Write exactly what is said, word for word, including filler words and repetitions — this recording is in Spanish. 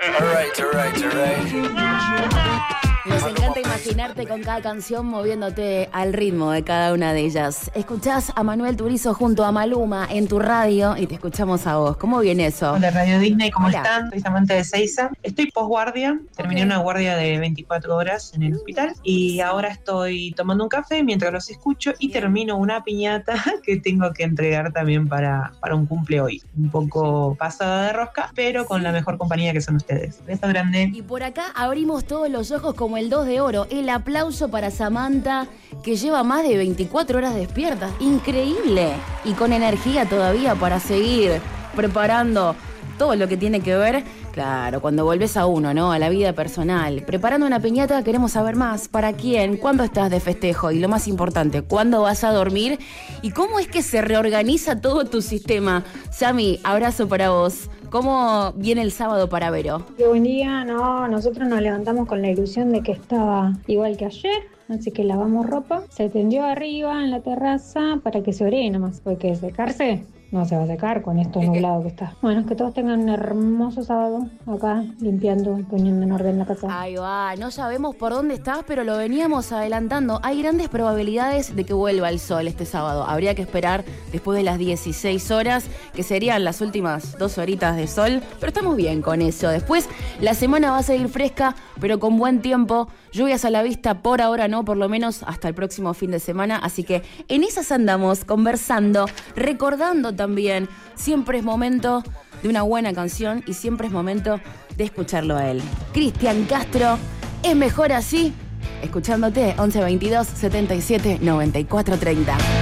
Alright, alright, alright. Nos encanta imaginarte con cada canción moviéndote al ritmo de cada una de ellas. Escuchás a Manuel Turizo junto a Maluma en tu radio y te escuchamos a vos. ¿Cómo viene eso? Hola Radio Disney, ¿cómo Hola. están? Soy Samantha de Seiza. Estoy posguardia, terminé Ok. una guardia de veinticuatro horas en el hospital y ahora estoy tomando un café mientras los escucho y Bien. termino una piñata que tengo que entregar también para, para un cumple hoy. Un poco pasada de rosca, pero con la mejor compañía que son ustedes. Beso grande. Y por acá abrimos todos los ojos como el dos de oro. El aplauso para Samantha, que lleva más de veinticuatro horas despierta. Increíble. Y con energía todavía para seguir preparando todo lo que tiene que ver, claro, cuando volvés a uno, ¿no? A la vida personal. Preparando una piñata, queremos saber más. ¿Para quién? ¿Cuándo estás de festejo? Y lo más importante, ¿cuándo vas a dormir? ¿Y cómo es que se reorganiza todo tu sistema? Sami, abrazo para vos. ¿Cómo viene el sábado para Vero? Qué buen día, no, nosotros nos levantamos con la ilusión de que estaba igual que ayer, así que lavamos ropa, se tendió arriba en la terraza para que se ore nomás, porque secarse no se va a secar con esto nublado que está. Bueno, que todos tengan un hermoso sábado acá, limpiando y poniendo en orden la casa. Ahí va, no sabemos por dónde estás, pero lo veníamos adelantando. Hay grandes probabilidades de que vuelva el sol este sábado. Habría que esperar después de las dieciséis horas, que serían las últimas dos horitas de sol, pero estamos bien con eso. Después la semana va a seguir fresca, pero con buen tiempo. Lluvias a la vista, por ahora no, por lo menos hasta el próximo fin de semana. Así que en esas andamos, conversando, recordando también. Siempre es momento de una buena canción y siempre es momento de escucharlo a él. Cristian Castro, ¿es mejor así? Escuchándote, once veintidós setenta y siete noventa y cuatro treinta.